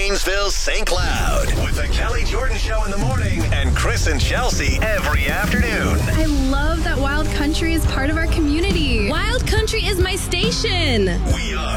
Janesville, St. Cloud. With the Kelly Jordan Show in the morning and Chris and Chelsea every afternoon. I love that Wild Country is part of our community. Wild Country is my station. We are